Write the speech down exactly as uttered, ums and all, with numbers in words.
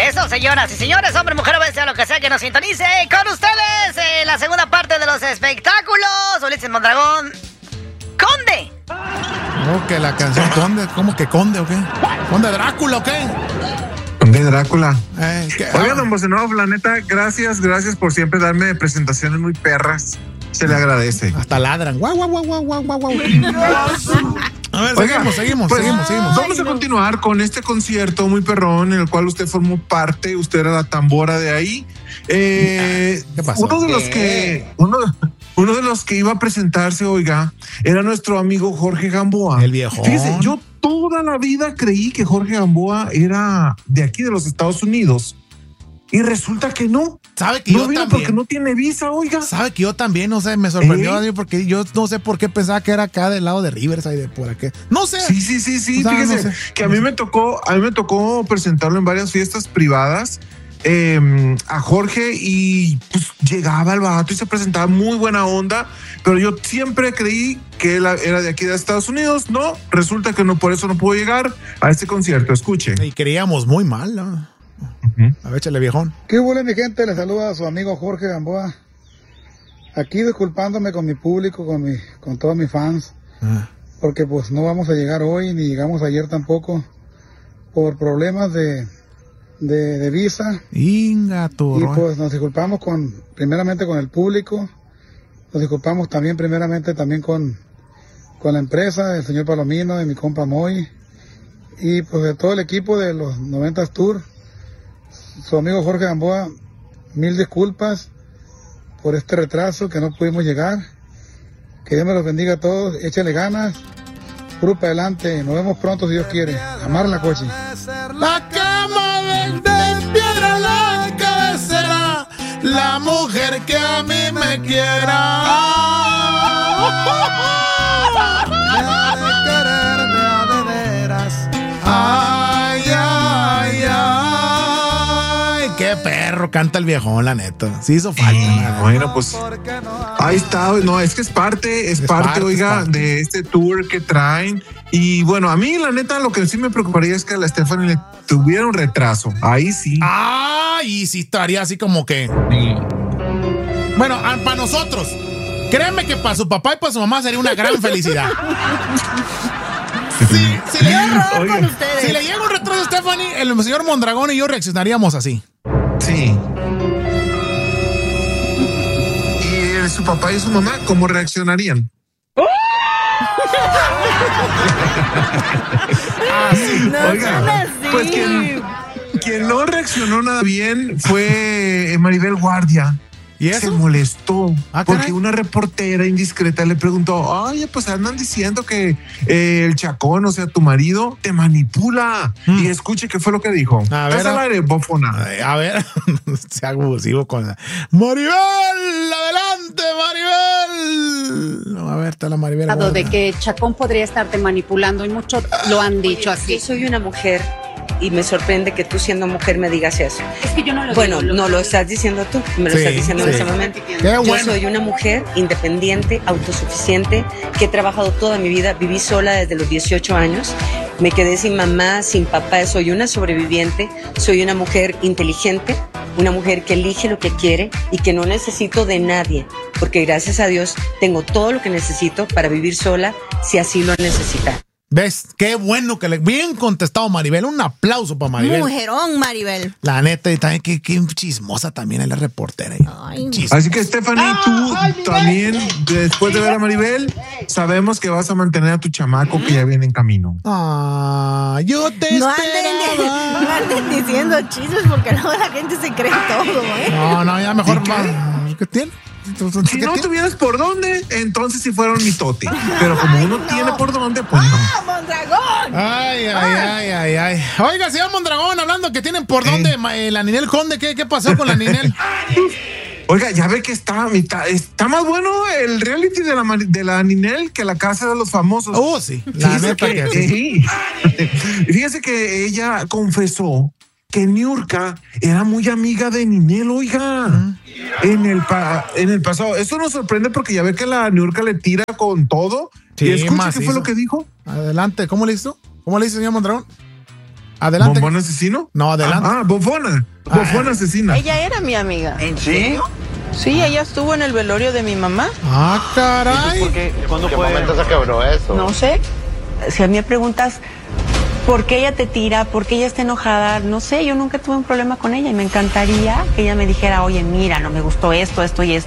Eso, señoras y señores, hombre, mujer, o sea lo que sea que nos sintonice. Con ustedes, eh, la segunda parte de los espectáculos. Ulises Mondragón. ¡Conde! ¿Cómo que la canción Conde? ¿Cómo que Conde o qué? ¿Conde Drácula o qué? Conde Drácula. Eh, Oiga, don Bocenov, la neta, gracias, gracias por siempre darme presentaciones muy perras. Se le agradece. Hasta ladran. Guau, guau, guau, guau, guau, guau. A ver, Oiga, seguimos, seguimos, pues, seguimos, seguimos. Vamos a continuar con este concierto muy perrón en el cual usted formó parte, usted era la tambora de ahí. Eh, ¿Qué pasó? Uno de los que uno, uno de los que iba a presentarse, oiga, era nuestro amigo Jorge Gamboa. El viejón. Fíjese, yo toda la vida creí que Jorge Gamboa era de aquí de los Estados Unidos. Y resulta que no. ¿Sabe que no yo vino también? porque no tiene visa, oiga. ¿Sabe que yo también? No sé, me sorprendió ¿Eh? porque yo no sé por qué pensaba que era acá del lado de Riverside, de por aquí. No sé. Sí, sí, sí, sí. O sea, Fíjese no sé. que a mí me tocó, a mí me tocó presentarlo en varias fiestas privadas eh, a Jorge y pues llegaba el vato y se presentaba muy buena onda, pero yo siempre creí que él era de aquí de Estados Unidos. No, resulta que no, por eso no pudo llegar a este concierto. Escuche. Y creíamos muy mal, ¿no? Uh-huh. A ver, échale, viejón. ¿Qué hubo, mi gente? Les saluda a su amigo Jorge Gamboa. Aquí disculpándome con mi público, con mi, con todos mis fans, Ah. porque pues no vamos a llegar hoy, ni llegamos ayer tampoco, por problemas de, de, de visa. Inga, tu Y rollo. pues nos disculpamos con, primeramente con el público, nos disculpamos también primeramente también con, con la empresa, el señor Palomino, de mi compa Moy, y pues de todo el equipo de los noventas Tour. Su amigo Jorge Gamboa, mil disculpas por este retraso que no pudimos llegar. Que Dios me los bendiga a todos, échale ganas, puro para adelante, nos vemos pronto si Dios quiere. Amar la coche. La cama de, de piedra, la cabecera, la mujer que a mí me quiera. Me ha de querer de a de veras. Ay, ay, ay. Qué perro canta el viejón, la neta. Sí hizo falta. Eh, la bueno, pues ahí está. No, es que es parte, es, Es parte, parte, oiga, es parte. de este tour que traen. Y bueno, a mí la neta lo que sí me preocuparía es que a la Stephanie le tuviera un retraso. Ahí sí. Ah, y si estaría así como que. Bueno, para nosotros, créeme que para su papá y para su mamá sería una gran felicidad. Sí, si, le llega, horror con ustedes. si le llega un retraso a Stephanie, el señor Mondragón y yo reaccionaríamos así. Sí. ¿Y su papá y su mamá cómo reaccionarían? No Oiga, sean así. pues quien, quien no reaccionó nada bien fue Maribel Guardia. ¿Y eso? Se molestó Ah, porque caray. una reportera indiscreta le preguntó: oye, pues andan diciendo que eh, el chacón, o sea, tu marido, te manipula. Mm. Y escuche qué fue lo que dijo. A ver, Haz al a- aire, bofona. Ay, a ver, se hago abusivo con la. ¡Maribel! ¡Adelante, Maribel! No, a ver, está la Maribel. De Guardia. que Chacón podría estarte manipulando y muchos lo han dicho así. Yo soy una mujer y me sorprende que tú siendo mujer me digas eso. Es que yo no lo Bueno, digo, no lo estás diciendo tú, me lo Sí, estás diciendo sí. en ese momento. Qué Yo bueno. soy una mujer independiente, autosuficiente, que he trabajado toda mi vida, viví sola desde los dieciocho años, me quedé sin mamá, sin papá, soy una sobreviviente, soy una mujer inteligente, una mujer que elige lo que quiere y que no necesito de nadie, porque gracias a Dios tengo todo lo que necesito para vivir sola si así lo necesita. ¿Ves? Qué bueno que le. Bien contestado, Maribel. Un aplauso para Maribel. Mujerón, Maribel. La neta, y también qué, qué chismosa también es la reportera. ahí. Ay. Chismosa. Así que, Stephanie, tú también, después de ver a Maribel, sabemos que vas a mantener a tu chamaco que ya viene en camino. Ah, yo te No anden, esperaba. no anden diciendo chismes porque luego la gente se cree todo, ¿eh? No, no, ya mejor ¿Y qué? va. ¿Qué tiene? Si no tuvieras por dónde, entonces sí fueron mitote. Pero como uno no. tiene por dónde, pues no. ¡Ah, Mondragón! Ay, ay, ay, ay, ay. Oiga, señor Mondragón, hablando que tienen por dónde ma- eh, la Ninel Conde, ¿qué, qué pasó con la Ninel? Oiga, ya ve que está, está, está más bueno el reality de la, Mari- de la Ninel que la casa de los famosos. Oh, sí. La Fíjese neta que, que sí. eh, fíjese que ella confesó que Niurka era muy amiga de Ninel, oiga. En el, pa- en el pasado. Eso nos sorprende porque ya ve que la Niurka le tira con todo. Sí, y escucha qué macizo. fue lo que dijo. Adelante, ¿cómo le hizo? ¿Cómo le hizo, señor Mondragón? Adelante. ¿Bombón asesino? No, adelante. Ah, bofona. Bofona asesina. Ella era mi amiga. ¿En serio? Sí, ella estuvo en el velorio de mi mamá. Ah, caray. ¿Por qué? ¿Cuándo ¿Qué fue? momento se quebró eso? No sé. Si a mí me preguntas por qué ella te tira, por qué ella está enojada, no sé, yo nunca tuve un problema con ella y me encantaría que ella me dijera, oye, mira, no me gustó esto, esto y esto.